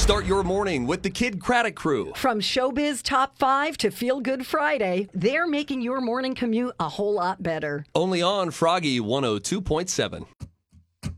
Start your morning with the Kid Craddock Crew. From Showbiz Top 5 to Feel Good Friday, they're making your morning commute a whole lot better. Only on Froggy 102.7.